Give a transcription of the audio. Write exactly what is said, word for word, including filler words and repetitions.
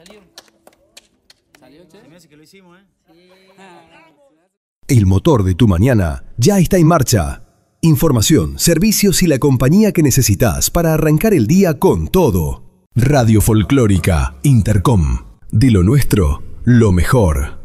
salió. ¿Salió, che? Se me hace que lo hicimos, ¿eh? Sí. El motor de tu mañana ya está en marcha. Información, servicios y la compañía que necesitas para arrancar el día con todo. Radio Folclórica Intercom. De lo nuestro, lo mejor.